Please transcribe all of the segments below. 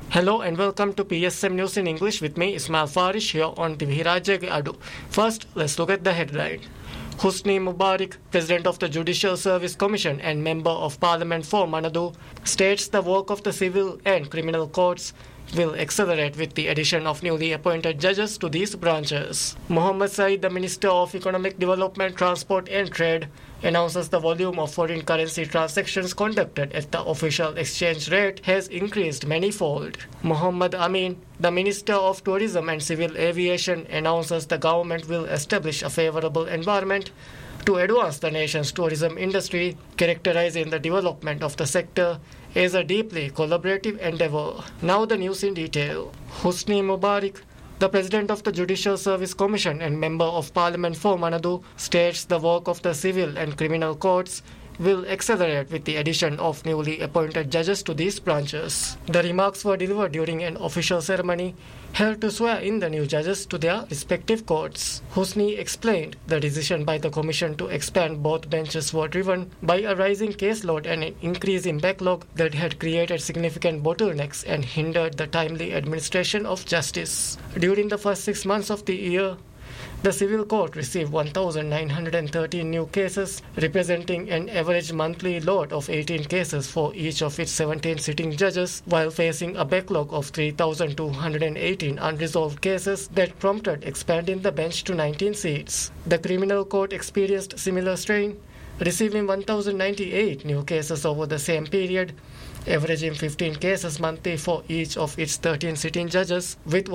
Hello and welcome to PSM News in English with me, Ismail Farish, here on TV Raja Adu. First, let's look at the headline. Hosni Mubarak, President of the Judicial Service Commission and Member of Parliament for Manadu, states the work of the civil and criminal courts will accelerate with the addition of newly appointed judges to these branches. Mohammed Said, the Minister of Economic Development, Transport and Trade, announces the volume of foreign currency transactions conducted at the official exchange rate has increased manifold. Mohammed Amin, the Minister of Tourism and Civil Aviation, announces the government will establish a favorable environment to advance the nation's tourism industry, characterizing the development of the sector as a deeply collaborative endeavor. Now the news in detail. Hosni Mubarak, the President of the Judicial Service Commission and Member of Parliament for Manadu, states the work of the civil and criminal courts will accelerate with the addition of newly appointed judges to these branches. The remarks were delivered during an official ceremony held to swear in the new judges to their respective courts. Hosni explained the decision by the Commission to expand both benches were driven by a rising caseload and an increase in backlog that had created significant bottlenecks and hindered the timely administration of justice. During the first 6 months of the year, the civil court received 1,913 new cases, representing an average monthly load of 18 cases for each of its 17 sitting judges, while facing a backlog of 3,218 unresolved cases that prompted expanding the bench to 19 seats. The criminal court experienced similar strain, receiving 1,098 new cases over the same period, averaging 15 cases monthly for each of its 13 sitting judges, with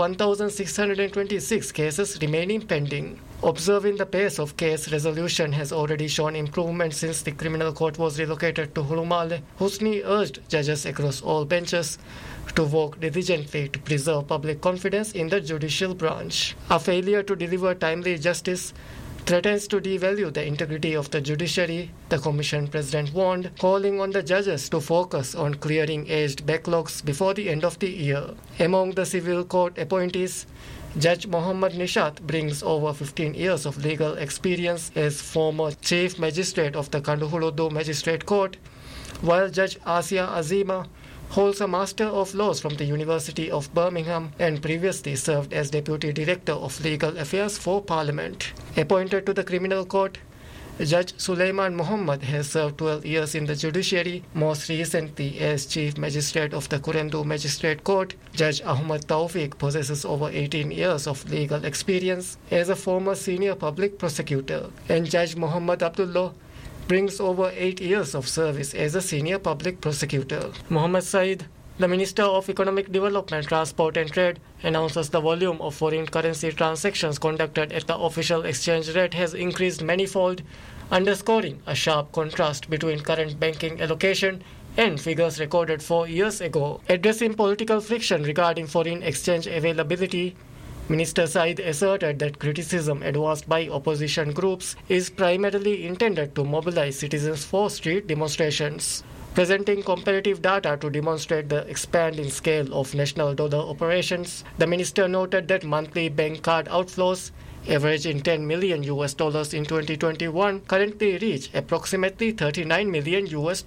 1,626 cases remaining pending. Observing the pace of case resolution has already shown improvement since the criminal court was relocated to Hulumale, Hosni urged judges across all benches to work diligently to preserve public confidence in the judicial branch. A failure to deliver timely justice threatens to devalue the integrity of the judiciary, the Commission President warned, calling on the judges to focus on clearing aged backlogs before the end of the year. Among the civil court appointees, Judge Mohammad Nishat brings over 15 years of legal experience as former Chief Magistrate of the Kanduhuludu Magistrate Court, while Judge Asia Azima holds a Master of Laws from the University of Birmingham and previously served as Deputy Director of Legal Affairs for Parliament. Appointed to the Criminal Court, Judge Sulaiman Muhammad has served 12 years in the judiciary, most recently as Chief Magistrate of the Kurendu Magistrate Court. Judge Ahmad Tawfiq possesses over 18 years of legal experience as a former Senior Public Prosecutor, and Judge Muhammad Abdullah brings over 8 years of service as a Senior Public Prosecutor. Mohammed Said, the Minister of Economic Development, Transport and Trade, announces the volume of foreign currency transactions conducted at the official exchange rate has increased manifold, underscoring a sharp contrast between current banking allocation and figures recorded 4 years ago. Addressing political friction regarding foreign exchange availability, Minister Said asserted that criticism advanced by opposition groups is primarily intended to mobilize citizens for street demonstrations. Presenting comparative data to demonstrate the expanding scale of national dollar operations, the minister noted that monthly bank card outflows, averaging $10 million in 2021, currently reach approximately $39 million.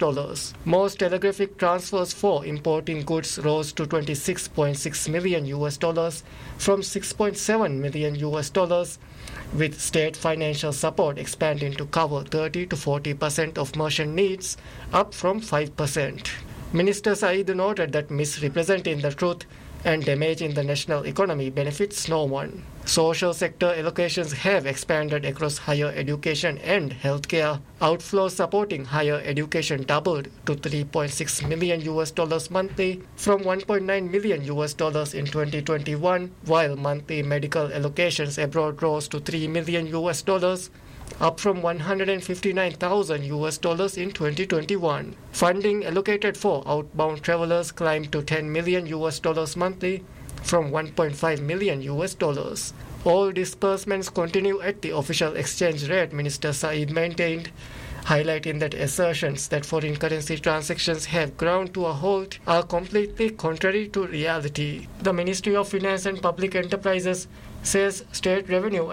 Most telegraphic transfers for importing goods rose to $26.6 million from $6.7 million, with state financial support expanding to cover 30 to 40% of merchant needs, up from 5%. Minister Said noted that misrepresenting the truth and damaging the national economy benefits no one. Social sector allocations have expanded across higher education and healthcare. Outflows supporting higher education doubled to $3.6 million monthly from $1.9 million in 2021, while monthly medical allocations abroad rose to $3 million, up from $159,000 in 2021. Funding allocated for outbound travelers climbed to $10 million monthly from $1.5 million. All disbursements continue at the official exchange rate, Minister Said maintained, highlighting that assertions that foreign currency transactions have ground to a halt are completely contrary to reality. The Ministry of Finance and Public Enterprises says state revenue